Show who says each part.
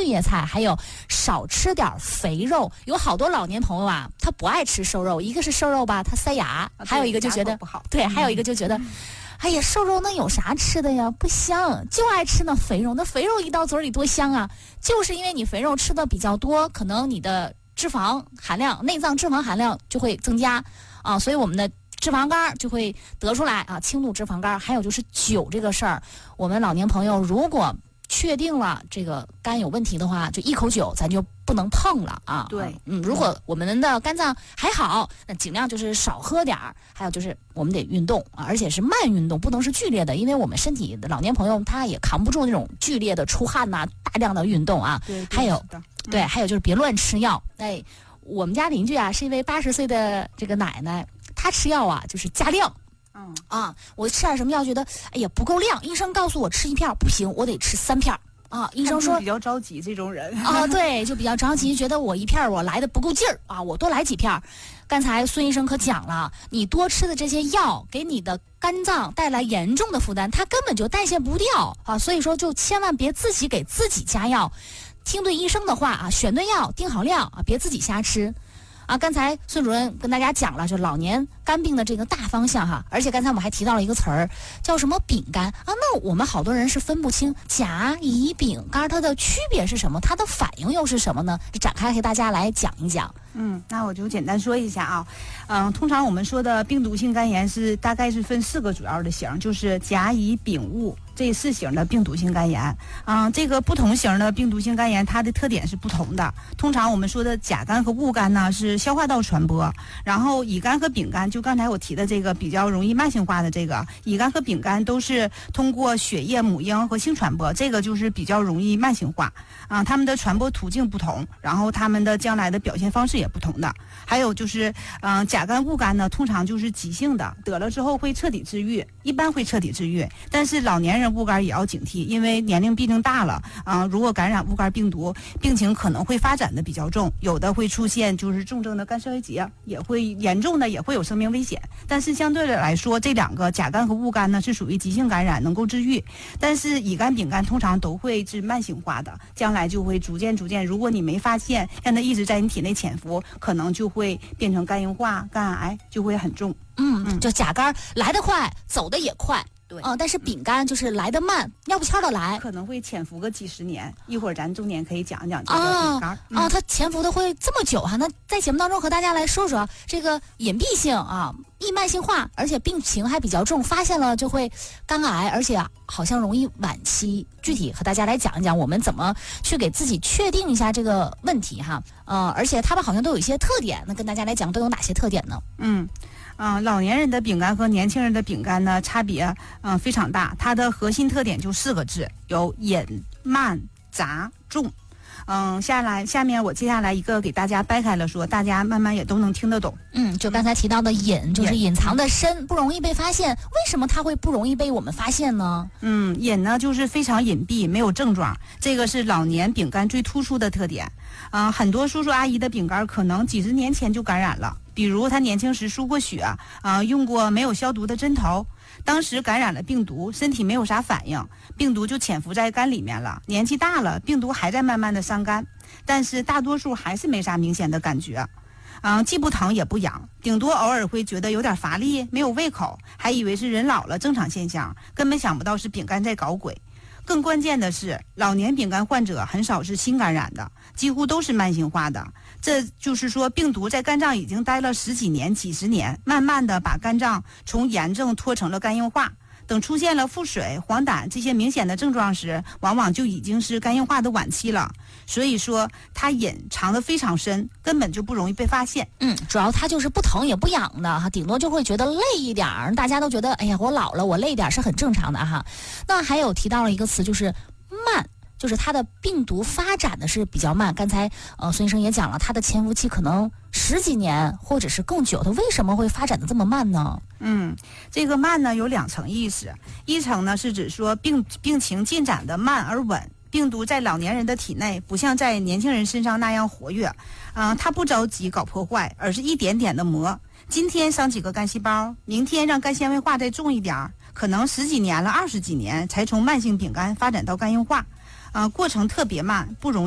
Speaker 1: 叶菜，还有少吃点肥肉。有好多老年朋友啊，他不爱吃瘦肉，一个是瘦肉吧，他塞牙，还有一个就觉得
Speaker 2: 不好，
Speaker 1: 对，还有一个就觉得。哎呀，瘦肉那有啥吃的呀？不香，就爱吃那肥肉。那肥肉一到嘴里多香啊！就是因为你肥肉吃的比较多，可能你的脂肪含量、内脏脂肪含量就会增加啊，所以我们的脂肪肝就会得出来啊，轻度脂肪肝。还有就是酒这个事儿，我们老年朋友如果确定了这个肝有问题的话，就一口酒咱就不能碰了啊。
Speaker 2: 对，
Speaker 1: 如果我们的肝脏还好，那尽量就是少喝点儿。还有就是我们得运动啊，而且是慢运动，不能是剧烈的，因为我们身体的老年朋友他也扛不住那种剧烈的出汗呐、大量的运动啊。
Speaker 2: 对，
Speaker 1: 还有对，还有就是别乱吃药。哎，我们家邻居啊是一位80岁的这个奶奶，她吃药啊就是加量。我吃点什么药觉得哎呀不够量，医生告诉我吃1片不行，我得吃3片啊。医生说
Speaker 2: 比较着急这种人
Speaker 1: 啊，对，就比较着急，觉得我1片我来的不够劲儿啊，我多来几片。刚才孙医生可讲了，你多吃的这些药给你的肝脏带来严重的负担，它根本就代谢不掉啊，所以说就千万别自己给自己加药，听对医生的话啊，选对药，定好量啊，别自己瞎吃。啊，刚才孙主任跟大家讲了，就老年肝病的这个大方向哈，而且刚才我们还提到了一个词儿，叫什么丙肝啊？那我们好多人是分不清甲、乙、丙肝它的区别是什么，它的反应又是什么呢？展开给大家来讲一讲。
Speaker 2: 那我就简单说一下啊，通常我们说的病毒性肝炎大概是分4个主要的型，就是甲、乙、丙、戊这4型的病毒性肝炎。这个不同型的病毒性肝炎，它的特点是不同的。通常我们说的甲肝和戊肝呢是消化道传播，然后乙肝和丙肝，就刚才我提的这个比较容易慢性化的这个乙肝和丙肝都是通过血液、母婴和性传播，这个就是比较容易慢性化它们的传播途径不同，然后它们的将来的表现方式也不同的。还有就是甲肝、戊肝呢，通常就是急性的，得了之后会彻底治愈，一般会彻底治愈。但是老年人戊肝也要警惕，因为年龄毕竟大了如果感染戊肝病毒，病情可能会发展的比较重，有的会出现就是重症的肝衰竭，也会严重的也会有生命危险。但是相对的来说，这2个甲肝和戊肝呢是属于急性感染，能够治愈。但是乙肝、丙肝通常都会是慢性化的，将来就会逐渐，如果你没发现，让它一直在你体内潜伏，可能就会变成肝硬化、肝癌，就会很重。
Speaker 1: 就甲肝来得快，走得也快。
Speaker 2: 对，
Speaker 1: 但是丙肝就是来得慢，尿不签的来，
Speaker 2: 可能会潜伏个几十年。一会儿咱重点可以讲讲这个丙肝
Speaker 1: 它潜伏的会这么久那在节目当中和大家来说说这个隐蔽性易慢性化，而且病情还比较重，发现了就会肝癌，而且好像容易晚期。具体和大家来讲一讲，我们怎么去给自己确定一下这个问题哈。而且他们好像都有一些特点，那跟大家来讲都有哪些特点呢？
Speaker 2: 老年人的丙肝和年轻人的丙肝呢，差别非常大。它的核心特点就4个字，有隐、慢、杂、重。下面我接下来一个给大家掰开了说，大家慢慢也都能听得懂。
Speaker 1: 就刚才提到的隐，就是隐藏的深，不容易被发现。为什么它会不容易被我们发现呢？
Speaker 2: 隐呢就是非常隐蔽，没有症状，这个是老年丙肝最突出的特点。很多叔叔阿姨的丙肝可能几十年前就感染了，比如他年轻时输过血用过没有消毒的针头，当时感染了病毒，身体没有啥反应，病毒就潜伏在肝里面了。年纪大了，病毒还在慢慢的伤肝，但是大多数还是没啥明显的感觉。既不疼也不痒，顶多偶尔会觉得有点乏力，没有胃口，还以为是人老了正常现象，根本想不到是丙肝在搞鬼。更关键的是，老年丙肝患者很少是新感染的，几乎都是慢性化的。这就是说，病毒在肝脏已经待了10几年、几十年，慢慢的把肝脏从炎症拖成了肝硬化。等出现了腹水、黄疸这些明显的症状时，往往就已经是肝硬化的晚期了。所以说，它隐藏的非常深，根本就不容易被发现。
Speaker 1: 主要它就是不疼也不痒的哈，顶多就会觉得累一点儿。大家都觉得，哎呀，我老了，我累一点是很正常的哈。那还有提到了一个词，就是慢。就是它的病毒发展的是比较慢。刚才孙医生也讲了，它的潜伏期可能10几年或者是更久，它为什么会发展的这么慢呢？
Speaker 2: 这个慢呢有2层意思，一层呢是指说病情进展的慢而稳，病毒在老年人的体内不像在年轻人身上那样活跃，它不着急搞破坏，而是一点点的磨。今天伤几个肝细胞，明天让肝纤维化再重一点，可能10几年了、20几年才从慢性丙肝发展到肝硬化。过程特别慢，不容易